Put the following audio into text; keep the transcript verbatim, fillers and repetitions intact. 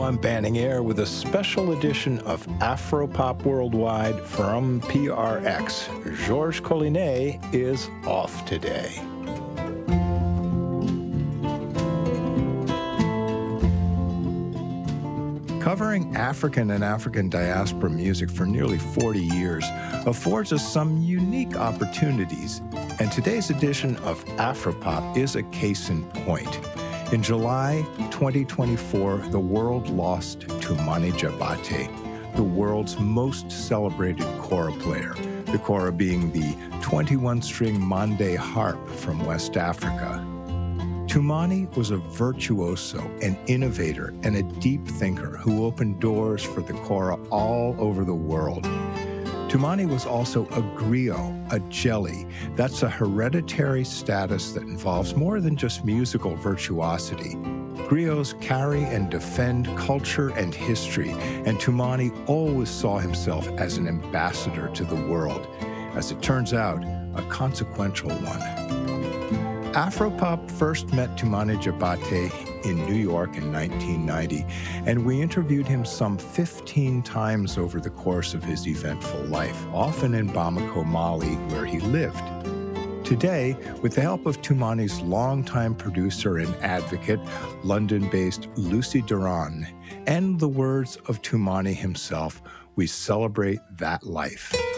I'm Banning Eyre with a special edition of Afropop Worldwide from P R X. Georges Collinet is off today. Covering African and African diaspora music for nearly forty years affords us some unique opportunities, and today's edition of Afropop is a case in point. In July twenty twenty-four, the world lost Toumani Diabaté, the world's most celebrated kora player, the kora being the twenty-one string Mande harp from West Africa. Toumani was a virtuoso, an innovator, and a deep thinker who opened doors for the kora all over the world. Toumani was also a griot, a jelly. That's a hereditary status that involves more than just musical virtuosity. Griots carry and defend culture and history, and Toumani always saw himself as an ambassador to the world. As it turns out, a consequential one. Afropop first met Toumani Diabaté in New York in nineteen ninety, and we interviewed him some fifteen times over the course of his eventful life, often in Bamako, Mali, where he lived. Today, with the help of Toumani's longtime producer and advocate, London-based Lucy Duran, and the words of Toumani himself, we celebrate that life.